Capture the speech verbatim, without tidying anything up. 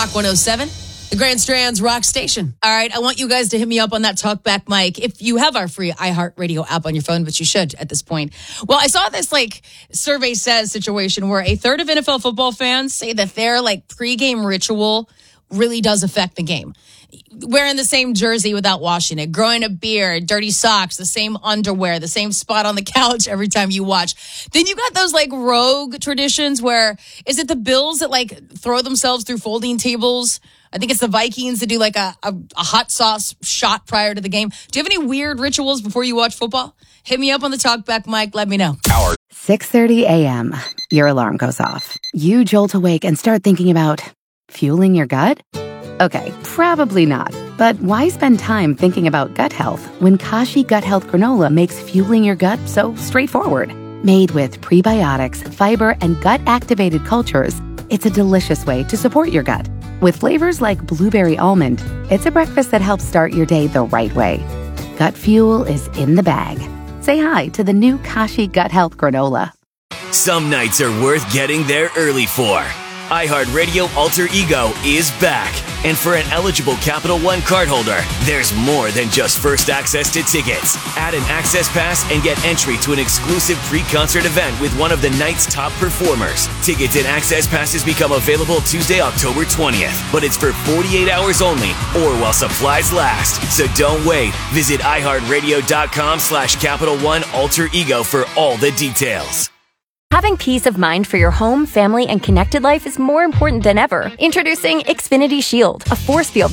Rock one oh seven, the Grand Strand's Rock Station. All right, I want you guys to hit me up on that Talkback mic if you have our free iHeartRadio app on your phone, but you should at this point. Well, I saw this like survey says situation where a third of N F L football fans say that their like pregame ritual really does affect the game. Wearing the same jersey without washing it, growing a beard, dirty socks, the same underwear, the same spot on the couch every time you watch. Then you got those like rogue traditions where, is it the Bills that like throw themselves through folding tables? I think it's the Vikings that do like a, a, a hot sauce shot prior to the game. Do you have any weird rituals before you watch football? Hit me up on the Talkback mic. Let me know. Hour. six thirty a.m. Your alarm goes off. You jolt awake and start thinking about fueling your gut? Okay, probably not. But why spend time thinking about gut health when Kashi Gut Health Granola makes fueling your gut so straightforward? Made with prebiotics, fiber, and gut-activated cultures, it's a delicious way to support your gut. With flavors like blueberry almond, it's a breakfast that helps start your day the right way. Gut fuel is in the bag. Say hi to the new Kashi Gut Health Granola. Some nights are worth getting there early for. iHeartRadio Alter Ego is back. And for an eligible Capital One cardholder, there's more than just first access to tickets. Add an access pass and get entry to an exclusive pre-concert event with one of the night's top performers. Tickets and access passes become available Tuesday, October twentieth. But it's for forty-eight hours only or while supplies last. So don't wait. Visit iHeartRadio.com slash Capital One Alter Ego for all the details. Having peace of mind for your home, family, and connected life is more important than ever. Introducing Xfinity Shield, a force field